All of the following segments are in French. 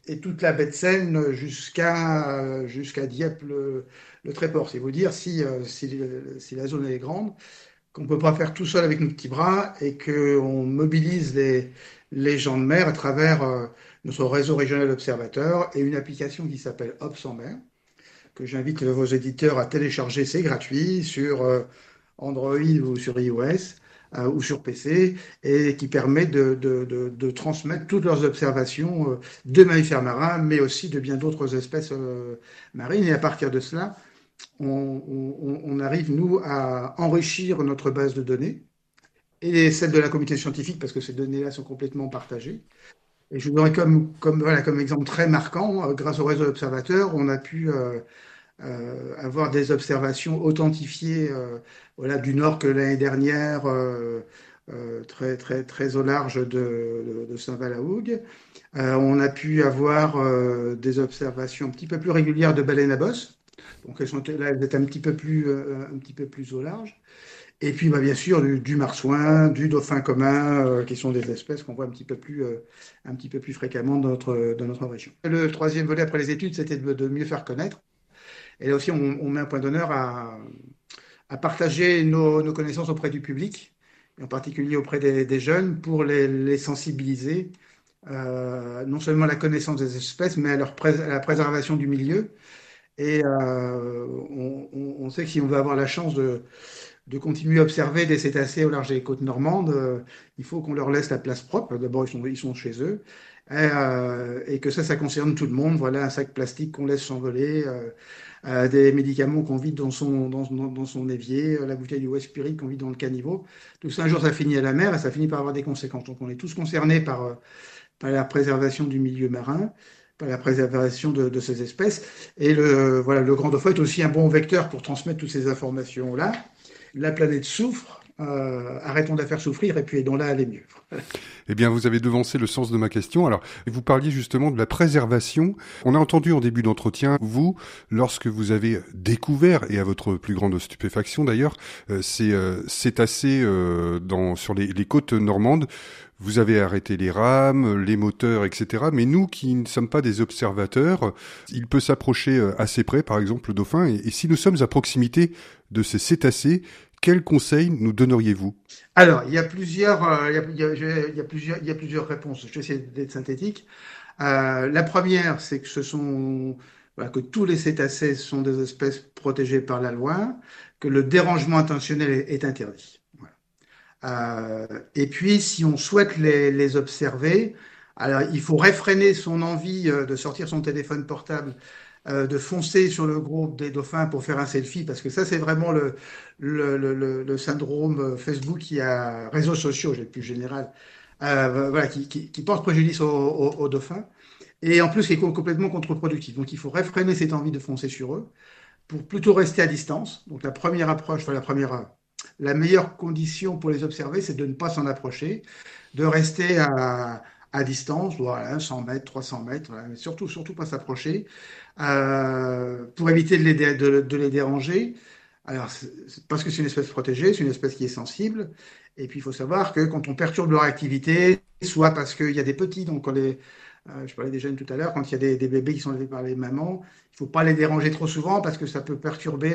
et toute la baie de Seine jusqu'à Dieppe, le Tréport. C'est vous dire si la zone est grande, qu'on ne peut pas faire tout seul avec nos petits bras et qu'on mobilise les gens de mer à travers notre réseau régional d'observateurs et une application qui s'appelle Ops en mer, que j'invite vos éditeurs à télécharger. C'est gratuit sur Android ou sur iOS ou sur PC, et qui permet de transmettre toutes leurs observations de mammifères marins, mais aussi de bien d'autres espèces marines. Et à partir de cela, on arrive, nous, à enrichir notre base de données et celle de la communauté scientifique, parce que ces données-là sont complètement partagées. Et je vous donnerai voilà, comme exemple très marquant, grâce au réseau d'observateurs, on a pu avoir des observations authentifiées voilà, du nord que l'année dernière, très, très, très au large de Saint-Valahougue. On a pu avoir des observations un petit peu plus régulières de baleines à bosse. Donc elles sont là, elles étaient un petit peu plus au large. Et puis bah, bien sûr du marsouin, du dauphin commun, qui sont des espèces qu'on voit un petit peu plus fréquemment dans notre région. Le troisième volet après les études, c'était de mieux faire connaître. Et là aussi, on met un point d'honneur à partager nos connaissances auprès du public, et en particulier auprès des jeunes, pour les sensibiliser, non seulement à la connaissance des espèces, mais à la préservation du milieu. Et on sait que si on veut avoir la chance de continuer à observer des cétacés au large des côtes normandes, il faut qu'on leur laisse la place propre. D'abord, ils sont chez eux. Et que ça concerne tout le monde. Voilà, un sac plastique qu'on laisse s'envoler, des médicaments qu'on vide dans son évier, la bouteille de Westpiric qu'on vide dans le caniveau. Tout ça, un jour, ça finit à la mer et ça finit par avoir des conséquences. Donc, on est tous concernés par la préservation du milieu marin, par la préservation de ces espèces. Et voilà, le grand dauphin est aussi un bon vecteur pour transmettre toutes ces informations-là. La planète souffre, arrêtons de la faire souffrir et puis aidons-la à aller mieux. Eh bien, vous avez devancé le sens de ma question. Alors, vous parliez justement de la préservation. On a entendu en début d'entretien, vous, lorsque vous avez découvert, et à votre plus grande stupéfaction d'ailleurs, ces cétacés sur les côtes normandes, vous avez arrêté les rames, les moteurs, etc. Mais nous, qui ne sommes pas des observateurs, il peut s'approcher assez près, par exemple, le dauphin. Et si nous sommes à proximité de ces cétacés, quels conseils nous donneriez-vous? Alors, il y a plusieurs réponses. Je vais essayer d'être synthétique. La première, c'est que voilà, que tous les cétacés sont des espèces protégées par la loi, que le dérangement intentionnel est interdit. Voilà. Et puis, si on souhaite les observer, alors il faut réfréner son envie de sortir son téléphone portable, de foncer sur le groupe des dauphins pour faire un selfie, parce que ça, c'est vraiment le syndrome Facebook qui a réseaux sociaux, j'ai plus général, voilà, qui porte préjudice aux dauphins, et en plus qui est complètement contre-productif. Donc il faut réfréner cette envie de foncer sur eux pour plutôt rester à distance. Donc la première approche, enfin la meilleure condition pour les observer, c'est de ne pas s'en approcher, de rester à distance, voilà, 100 mètres, 300 mètres, voilà, mais surtout pas s'approcher, pour éviter de les déranger. Alors, parce que c'est une espèce protégée, c'est une espèce qui est sensible. Et puis, il faut savoir que quand on perturbe leur activité, soit parce qu'il y a des petits, donc je parlais des jeunes tout à l'heure, quand il y a des bébés qui sont élevés par les mamans, il ne faut pas les déranger trop souvent parce que ça peut perturber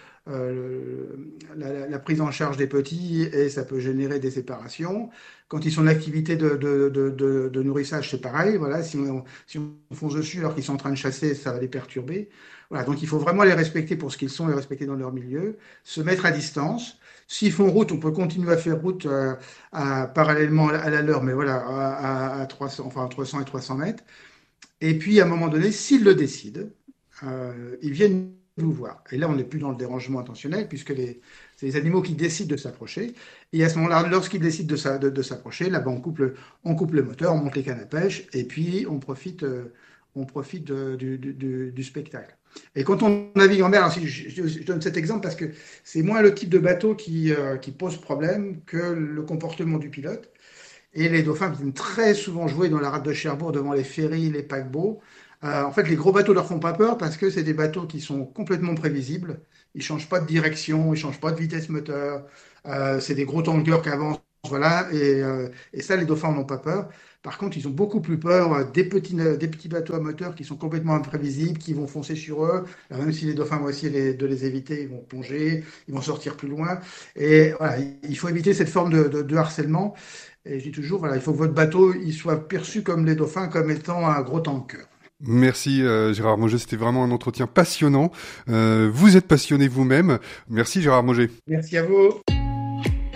la prise en charge des petits et ça peut générer des séparations. Quand ils sont en activité de nourrissage, c'est pareil. Voilà, si on fonce dessus alors qu'ils sont en train de chasser, ça va les perturber. Voilà, donc il faut vraiment les respecter pour ce qu'ils sont, les respecter dans leur milieu, se mettre à distance. S'ils font route, on peut continuer à faire route parallèlement à la leur, mais voilà, à 300, enfin, entre 100 et 300 mètres. Et puis, à un moment donné, s'ils le décident, ils viennent nous voir. Et là, on n'est plus dans le dérangement intentionnel, puisque c'est les animaux qui décident de s'approcher. Et à ce moment-là, lorsqu'ils décident de s'approcher, là-bas, on coupe le moteur, on monte les cannes à pêche, et puis on profite du spectacle. Et quand on navigue en mer, alors si je donne cet exemple parce que c'est moins le type de bateau qui pose problème que le comportement du pilote. Et les dauphins viennent très souvent jouer dans la rade de Cherbourg devant les ferries, les paquebots. En fait, les gros bateaux leur font pas peur parce que c'est des bateaux qui sont complètement prévisibles. Ils changent pas de direction, ils changent pas de vitesse moteur. C'est des gros tankers qui avancent voilà, et ça, les dauphins n'ont pas peur. Par contre, ils ont beaucoup plus peur des petits bateaux à moteur qui sont complètement imprévisibles, qui vont foncer sur eux. Alors, même si les dauphins vont essayer de les éviter, ils vont plonger, ils vont sortir plus loin. Et voilà, il faut éviter cette forme de harcèlement. Et je dis toujours, voilà, il faut que votre bateau il soit perçu comme les dauphins, comme étant un gros tanker. Merci Gérard Moget, c'était vraiment un entretien passionnant. Vous êtes passionné vous-même. Merci Gérard Moget. Merci à vous.